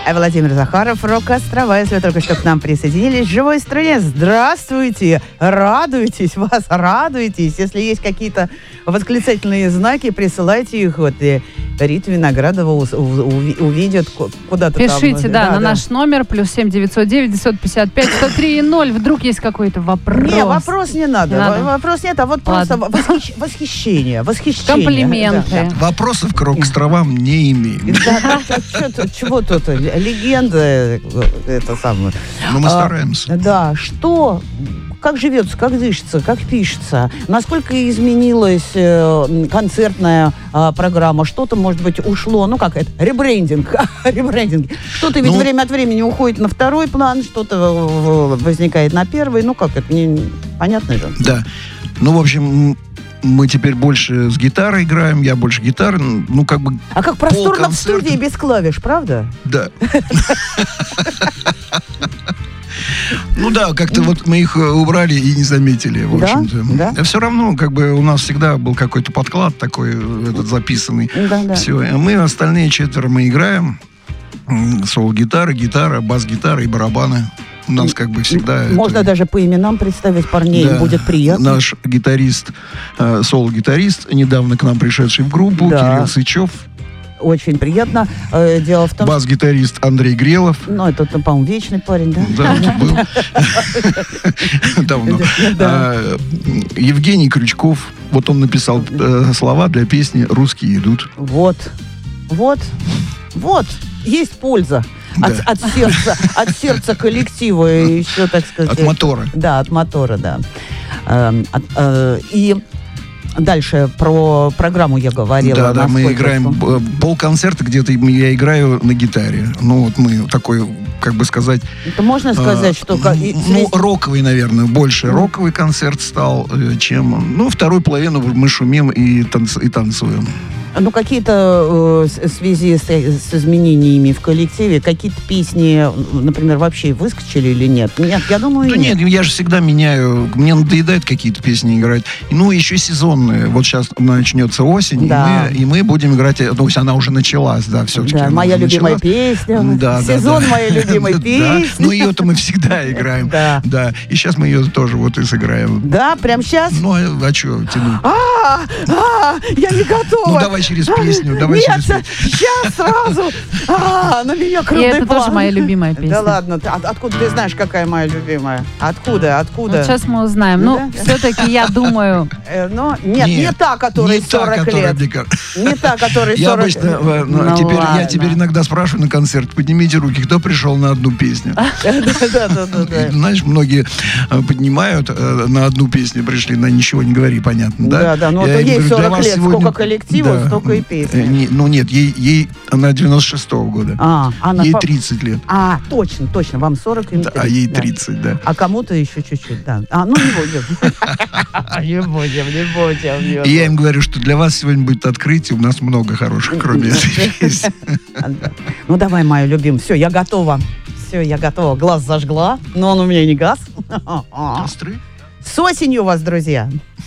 Владимир Захаров, Рок-Острова. Если вы только что к нам присоединились, в живой стране, здравствуйте! Радуйтесь, вас радуйтесь. Если есть какие-то восклицательные знаки, присылайте их. Вот, и Рита Виноградова увидит куда-то. Пишите, там, на наш номер, +7 909 955 103 0. Вдруг есть какой-то вопрос. Не, вопрос не надо. Вопрос нет, а вот просто восхищение. Комплименты. Да. Вопросов к Рок-Островам не имеем. Чего тут? Легенда, это самое. Но мы стараемся. Да, что... Как живется, как дышится, как пишется? Насколько изменилась концертная программа? Что-то, может быть, ушло? Ну, как это? Ребрендинг. Что-то ведь время от времени уходит на второй план, что-то возникает на первый. Ну, как это? Понятно же? Да. Ну, в общем... Мы теперь больше с гитарой играем, я больше гитары, ну как бы... А как просторно в студии без клавиш, правда? Да. Ну да, как-то вот мы их убрали и не заметили, в общем-то. Да? Все равно, как бы у нас всегда был какой-то подклад такой, этот записанный. Да. Все. А мы остальные 4 мы играем. Соло-гитара, гитара, бас-гитара и барабаны. У нас как бы всегда... Можно даже по именам представить парней, да, будет приятно. Наш гитарист, соло-гитарист, недавно к нам пришедший в группу, да. Кирилл Сычев. Очень приятно. Дело в том, бас-гитарист Андрей Грелов. Ну, это, по-моему, вечный парень, да? Да, был. Давно. Евгений Крючков. Вот он написал слова для песни «Русские идут». Вот. Есть польза. Да. От сердца коллектива и еще, так сказать... От мотора. Да, от мотора, да. И дальше про программу я говорила. Да, мы играем полконцерта, где-то я играю на гитаре. Ну, вот мы такой, как бы сказать... Это можно сказать, что... Ну, роковый, наверное, больше роковый концерт стал, чем... Ну, вторую половину мы шумим и танцуем. Ну, какие-то в связи с изменениями в коллективе, какие-то песни, например, вообще выскочили или нет? Нет, я думаю, нет. Да нет, я же всегда меняю. Мне надоедает какие-то песни играть. Ну, еще сезонные. Вот сейчас начнется осень, да. и мы будем играть... Ну, она уже началась, да, все-таки. Да, моя любимая песня. Да, сезон моей любимой песни. Ну, ее-то мы всегда играем. Да. И сейчас мы ее тоже вот и сыграем. Да, прям сейчас? Ну, а что тянуть? Я не готова. Ну, давай через песню. Нет, сейчас сразу. На меня крупный план. И это тоже моя любимая песня. Да ладно, откуда ты знаешь, какая моя любимая? Откуда? Вот сейчас мы узнаем. Ну, все-таки я думаю... Нет, не та, которой 40 лет. Не та, которой 40 лет. Я теперь иногда спрашиваю на концерт, поднимите руки, кто пришел на одну песню? Да. Знаешь, многие поднимают на одну песню, пришли на «Ничего не говори», понятно, да? Да, ну то ей 40 лет, сколько коллектива, столько и песни. Ну нет, ей она 96-го года. Ей 30 лет. Точно, вам 40, им 30. А ей 30, да. А кому-то еще чуть-чуть, да. Ну не будем. И я им говорю, что для вас сегодня будет открытие, у нас много хороших, кроме этой песни. Ну давай, моя любимая, все, я готова. Глаз зажгла, но он у меня не газ. Костры? С осенью вас, друзья!